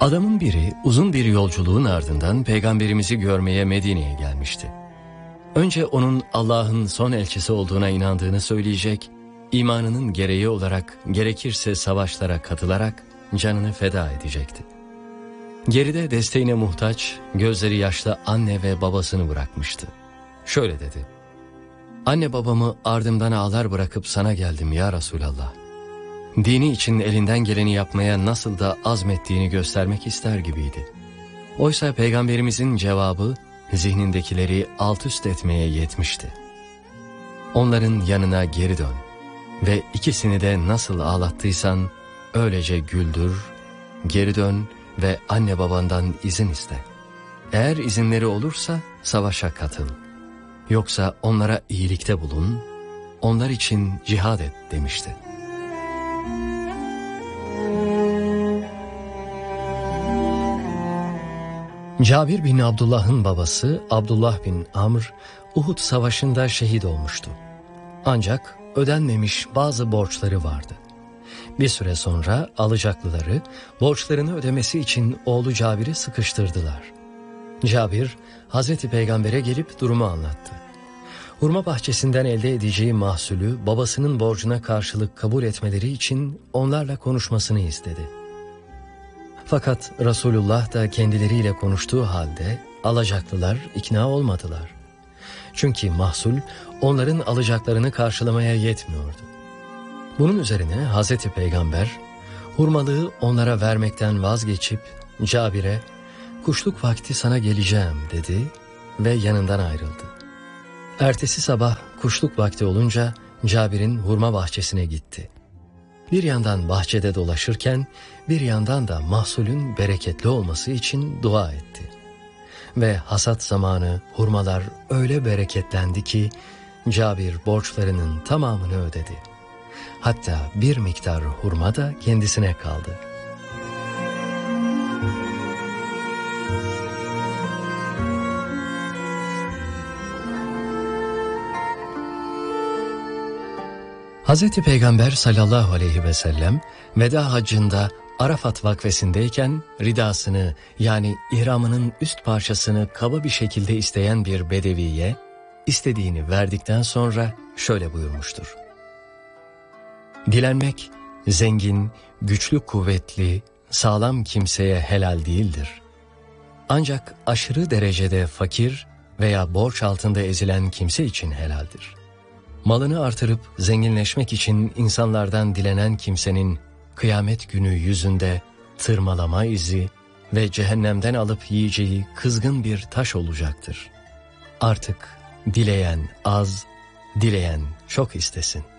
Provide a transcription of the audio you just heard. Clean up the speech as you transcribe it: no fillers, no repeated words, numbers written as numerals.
Adamın biri uzun bir yolculuğun ardından peygamberimizi görmeye Medine'ye gelmişti. Önce onun Allah'ın son elçisi olduğuna inandığını söyleyecek, imanının gereği olarak gerekirse savaşlara katılarak canını feda edecekti. Geride desteğine muhtaç, gözleri yaşlı anne ve babasını bırakmıştı. Şöyle dedi: "Anne babamı ardımdan ağlar bırakıp sana geldim ya Resulallah. Dini için elinden geleni yapmaya nasıl da azmettiğini göstermek ister gibiydi." Oysa peygamberimizin cevabı zihnindekileri alt üst etmeye yetmişti. "Onların yanına geri dön ve ikisini de nasıl ağlattıysan öylece güldür, geri dön ve anne babandan izin iste. Eğer izinleri olursa savaşa katıl. Yoksa onlara iyilikte bulun, onlar için cihad et" demişti. Cabir bin Abdullah'ın babası Abdullah bin Amr, Uhud Savaşı'nda şehit olmuştu. Ancak ödenmemiş bazı borçları vardı. Bir süre sonra alacaklıları borçlarını ödemesi için oğlu Cabir'i sıkıştırdılar. Cabir, Hazreti Peygamber'e gelip durumu anlattı. Hurma bahçesinden elde edeceği mahsulü babasının borcuna karşılık kabul etmeleri için onlarla konuşmasını istedi. Fakat Resulullah da kendileriyle konuştuğu halde alacaklılar ikna olmadılar. Çünkü mahsul onların alacaklarını karşılamaya yetmiyordu. Bunun üzerine Hazreti Peygamber hurmalığı onlara vermekten vazgeçip Cabir'e "Kuşluk vakti sana geleceğim" dedi ve yanından ayrıldı. Ertesi sabah kuşluk vakti olunca Cabir'in hurma bahçesine gitti. Bir yandan bahçede dolaşırken bir yandan da mahsulün bereketli olması için dua etti. Ve hasat zamanı hurmalar öyle bereketlendi ki Cabir borçlarının tamamını ödedi. Hatta bir miktar hurma da kendisine kaldı. Hazreti Peygamber sallallahu aleyhi ve sellem veda haccında Arafat vakfesindeyken ridasını yani ihramının üst parçasını kaba bir şekilde isteyen bir bedeviye istediğini verdikten sonra şöyle buyurmuştur: "Dilenmek zengin, güçlü, kuvvetli, sağlam kimseye helal değildir. Ancak aşırı derecede fakir veya borç altında ezilen kimse için helaldir. Malını artırıp zenginleşmek için insanlardan dilenen kimsenin kıyamet günü yüzünde tırmalama izi ve cehennemden alıp yiyeceği kızgın bir taş olacaktır. Artık dileyen az, dileyen çok istesin."